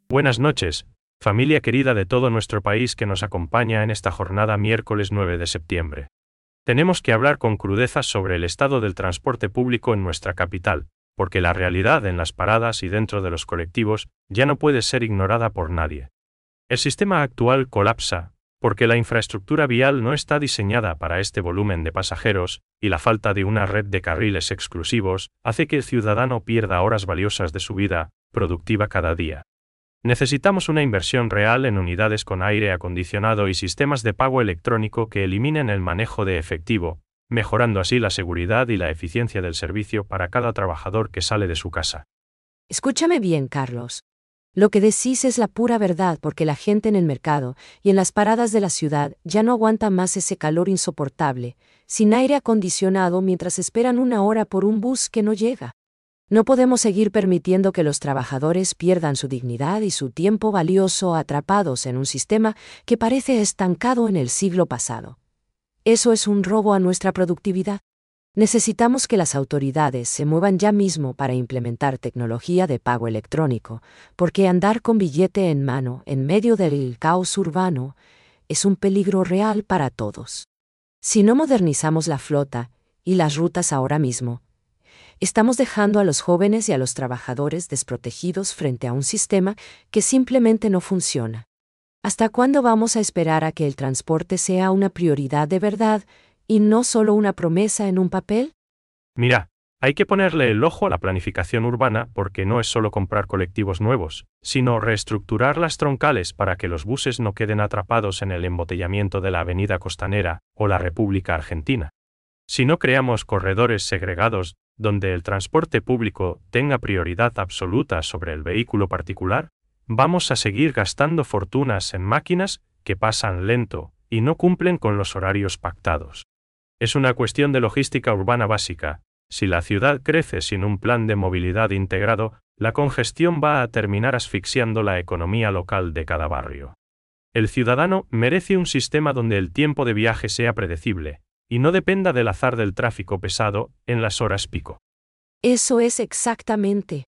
Buenas noches, familia querida de todo nuestro país que nos acompaña en esta jornada miércoles 9 de septiembre. Tenemos que hablar con crudeza sobre el estado del transporte público en nuestra capital, porque la realidad en las paradas y dentro de los colectivos ya no puede ser ignorada por nadie. El sistema actual colapsa, porque la infraestructura vial no está diseñada para este volumen de pasajeros, y la falta de una red de carriles exclusivos hace que el ciudadano pierda horas valiosas de su vida productiva cada día. Necesitamos una inversión real en unidades con aire acondicionado y sistemas de pago electrónico que eliminen el manejo de efectivo, mejorando así la seguridad y la eficiencia del servicio para cada trabajador que sale de su casa. Escúchame bien, Carlos. Lo que decís es la pura verdad porque la gente en el mercado y en las paradas de la ciudad ya no aguanta más ese calor insoportable, sin aire acondicionado mientras esperan una hora por un bus que no llega. No podemos seguir permitiendo que los trabajadores pierdan su dignidad y su tiempo valioso atrapados en un sistema que parece estancado en el siglo pasado. Eso es un robo a nuestra productividad. Necesitamos que las autoridades se muevan ya mismo para implementar tecnología de pago electrónico, porque andar con billete en mano en medio del caos urbano es un peligro real para todos. Si no modernizamos la flota y las rutas ahora mismo, estamos dejando a los jóvenes y a los trabajadores desprotegidos frente a un sistema que simplemente no funciona. ¿Hasta cuándo vamos a esperar a que el transporte sea una prioridad de verdad y no solo una promesa en un papel? Mira, hay que ponerle el ojo a la planificación urbana porque no es solo comprar colectivos nuevos, sino reestructurar las troncales para que los buses no queden atrapados en el embotellamiento de la Avenida Costanera o la República Argentina. Si no creamos corredores segregados donde el transporte público tenga prioridad absoluta sobre el vehículo particular, vamos a seguir gastando fortunas en máquinas que pasan lento y no cumplen con los horarios pactados. Es una cuestión de logística urbana básica. Si la ciudad crece sin un plan de movilidad integrado, la congestión va a terminar asfixiando la economía local de cada barrio. El ciudadano merece un sistema donde el tiempo de viaje sea predecible y no dependa del azar del tráfico pesado en las horas pico. Eso es exactamente.